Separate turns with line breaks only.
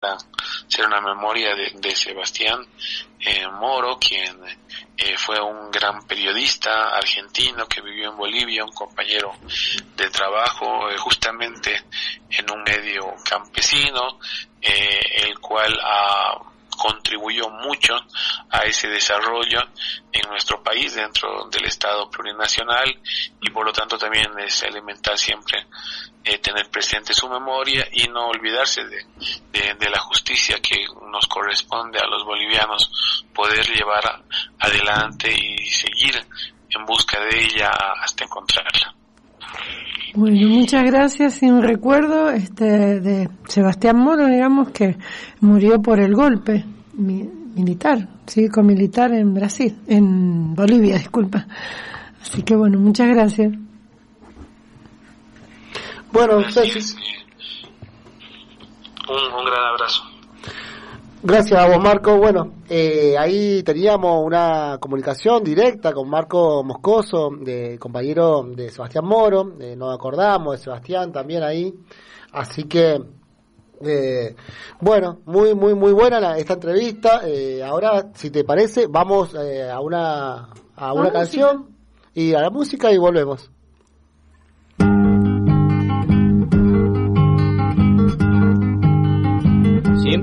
para hacer una memoria de Sebastián Moro, quien fue un gran periodista argentino que vivió en Bolivia, un compañero de trabajo justamente en un medio campesino, el cual contribuyó mucho a ese desarrollo en nuestro país dentro del Estado plurinacional, y por lo tanto también es elemental siempre tener presente su memoria y no olvidarse de la justicia que nos corresponde a los bolivianos poder llevar adelante y seguir en busca de ella hasta encontrarla.
Bueno, muchas gracias. Y un recuerdo de Sebastián Moro, digamos, que murió por el golpe militar, cívico-militar en Bolivia, disculpa. Así que bueno, muchas gracias.
Bueno,
Ceci, un gran abrazo.
Gracias a vos, Marco. Bueno, ahí teníamos una comunicación directa con Marco Moscoso, compañero de Sebastián Moro. Nos acordamos de Sebastián también ahí. Así que, bueno, muy buena esta entrevista. Ahora, si te parece, vamos a una canción y a la música y volvemos.